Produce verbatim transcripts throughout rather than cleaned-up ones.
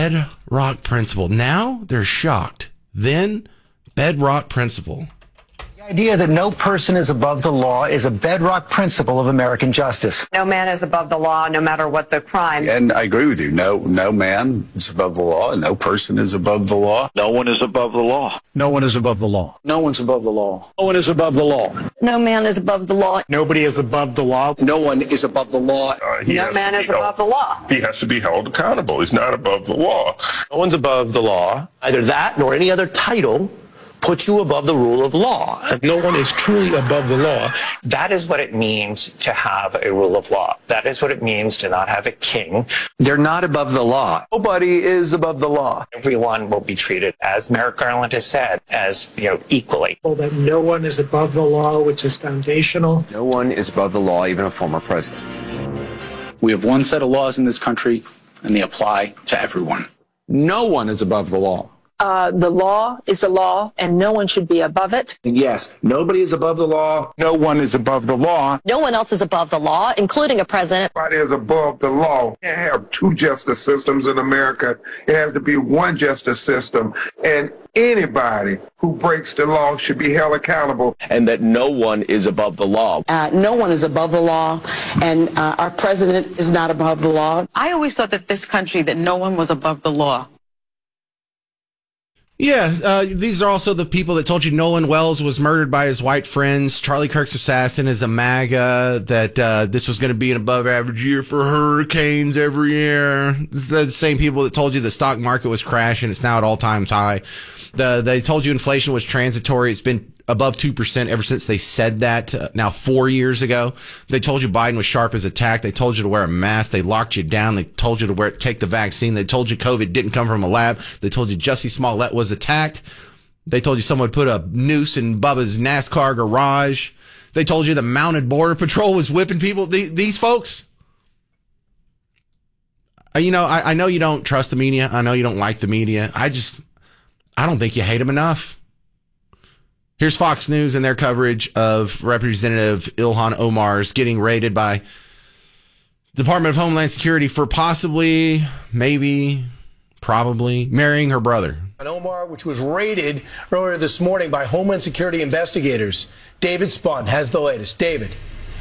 bedrock principle. Now they're shocked. Then bedrock principle. The idea that no person is above the law is a bedrock principle of American justice. No man is above the law, no matter what the crime. And I agree with you. No, no man is above the law, and no person is above the law. No one is above the law. No one is above the law. No one's above the law. No one is above the law. No man is above the law. Nobody is above the law. No one is above the law. Uh, no man is held, above the law. He has to be held accountable. He's not above the law. No one's above the law. Either that nor any other title puts you above the rule of law. No one is truly above the law. That is what it means to have a rule of law. That is what it means to not have a king. They're not above the law. Nobody is above the law. Everyone will be treated, as Merrick Garland has said, as, you know, equally. Well, that no one is above the law, which is foundational. No one is above the law, even a former president. We have one set of laws in this country, and they apply to everyone. No one is above the law. Uh, the law is the law, and no one should be above it. Yes, nobody is above the law. No one is above the law. No one else is above the law, including a president. Nobody is above the law. You can't have two justice systems in America. It has to be one justice system. And anybody who breaks the law should be held accountable. And that no one is above the law. Uh, no one is above the law, and uh, our president is not above the law. I always thought that this country, that no one was above the law. Yeah, uh, these are also the people that told you Nolan Wells was murdered by his white friends. Charlie Kirk's assassin is a MAGA, that uh, this was going to be an above average year for hurricanes every year. It's the same people that told you the stock market was crashing. It's now at all times high. The, they told you inflation was transitory. It's been above two percent ever since they said that uh, now four years ago. They told you Biden was sharp as a tack. They told you to wear a mask. They locked you down. They told you to wear, take the vaccine. They told you COVID didn't come from a lab. They told you Jussie Smollett was attacked. They told you someone put a noose in Bubba's NASCAR garage. They told you the mounted border patrol was whipping people. These, these folks, uh, you know, I, I know you don't trust the media. I know you don't like the media. I just, I don't think you hate them enough. Here's Fox News and their coverage of Representative Ilhan Omar's getting raided by Department of Homeland Security for possibly, maybe, probably marrying her brother. Omar, which was raided earlier this morning by Homeland Security investigators. David Spahn has the latest. David.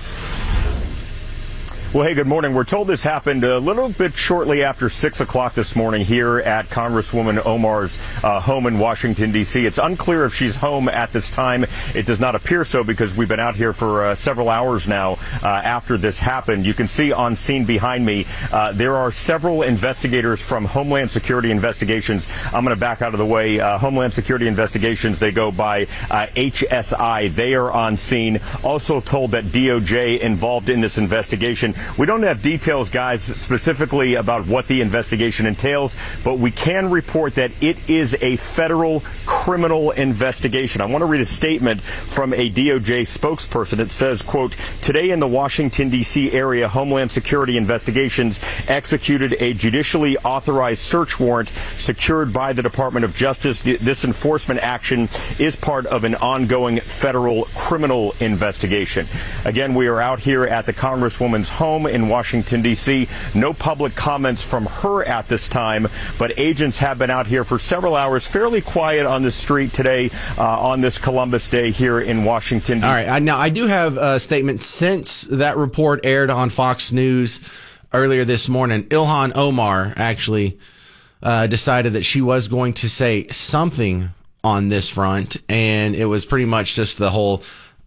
Well, hey, good morning. We're told this happened a little bit shortly after six o'clock this morning here at Congresswoman Omar's uh, home in Washington, D C. It's unclear if she's home at this time. It does not appear so because we've been out here for uh, several hours now uh, after this happened. You can see on scene behind me, uh, there are several investigators from Homeland Security Investigations. I'm going to back out of the way. Uh, Homeland Security Investigations, they go by uh, H S I. They are on scene. Also told that D O J involved in this investigation. We don't have details, guys, specifically about what the investigation entails, but we can report that it is a federal criminal investigation. I want to read a statement from a D O J spokesperson. It says, quote, today in the Washington, D C area, Homeland Security Investigations executed a judicially authorized search warrant secured by the Department of Justice. This enforcement action is part of an ongoing federal criminal investigation. Again, we are out here at the Congresswoman's home in Washington, D C. No public comments from her at this time, but agents have been out here for several hours, fairly quiet on the street today uh, on this Columbus Day here in Washington, D C. All right. I, now, I do have a statement since that report aired on Fox News earlier this morning. Ilhan Omar actually uh, decided that she was going to say something on this front, and it was pretty much just the whole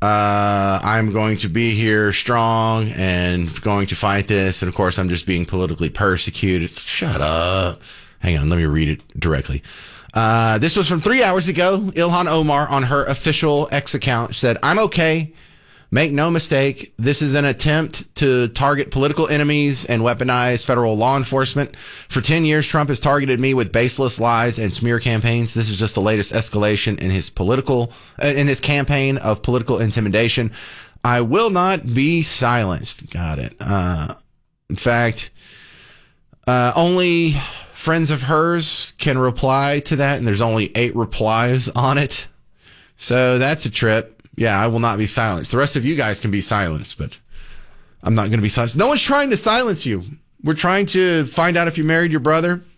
Uh, I'm going to be here strong and going to fight this. And of course, I'm just being politically persecuted. Shut up. Hang on. Let me read it directly. Uh, this was from three hours ago. Ilhan Omar on her official X account said, I'm okay. Make no mistake. This is an attempt to target political enemies and weaponize federal law enforcement. For ten years, Trump has targeted me with baseless lies and smear campaigns. This is just the latest escalation in his political, in his campaign of political intimidation. I will not be silenced. Got it. Uh, in fact, uh, only friends of hers can reply to that, and there's only eight replies on it. So that's a trip. Yeah, I will not be silenced. The rest of you guys can be silenced, but I'm not going to be silenced. No one's trying to silence you. We're trying to find out if you married your brother.